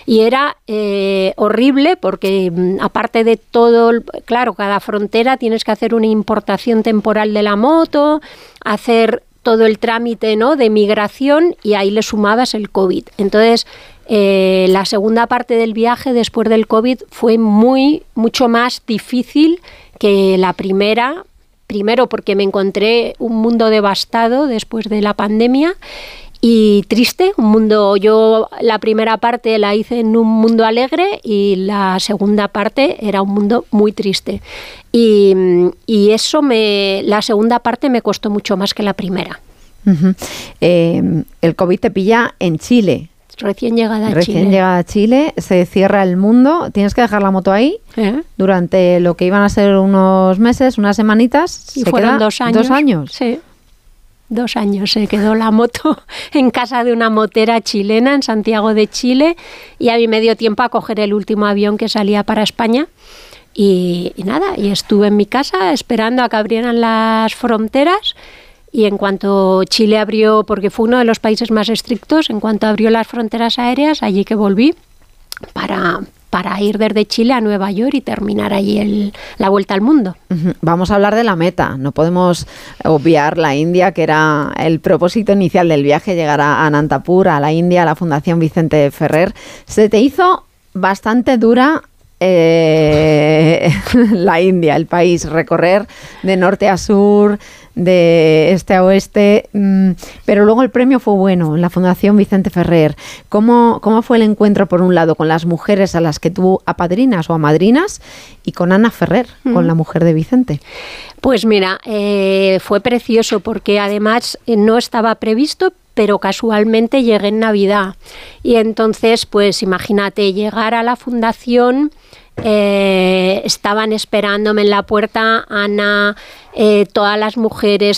Y era horrible porque aparte de todo, claro, cada frontera tienes que hacer una importación temporal de la moto, hacer todo el trámite, ¿no?, de migración, y ahí le sumabas el COVID. Entonces, la segunda parte del viaje después del COVID fue mucho más difícil que la primera. Primero porque me encontré un mundo devastado después de la pandemia y triste, yo la primera parte la hice en un mundo alegre y la segunda parte era un mundo muy triste. Y la segunda parte me costó mucho más que la primera. Uh-huh. El COVID te pilla en Chile. Recién llegada a Chile, se cierra el mundo, tienes que dejar la moto ahí durante lo que iban a ser unos meses, unas semanitas. Y fueron 2 años. 2 años. Sí. 2 años se quedó la moto en casa de una motera chilena en Santiago de Chile, y a mí me dio tiempo a coger el último avión que salía para España y nada, y estuve en mi casa esperando a que abrieran las fronteras, y en cuanto Chile abrió, porque fue uno de los países más estrictos, en cuanto abrió las fronteras aéreas, allí que volví para ir desde Chile a Nueva York y terminar allí la vuelta al mundo. Vamos a hablar de la meta. No podemos obviar la India, que era el propósito inicial del viaje, llegar a Anantapur, a la India, a la Fundación Vicente Ferrer. ¿Se te hizo bastante dura la India, el país, recorrer de norte a sur, de este a oeste, pero luego el premio fue bueno en la Fundación Vicente Ferrer? ¿Cómo fue el encuentro, por un lado, con las mujeres a las que tú apadrinas o amadrinas, y con Ana Ferrer, con la mujer de Vicente? Pues mira, fue precioso porque además no estaba previsto, pero casualmente llegué en Navidad. Y entonces, pues imagínate, llegar a la fundación, estaban esperándome en la puerta Ana, todas las mujeres,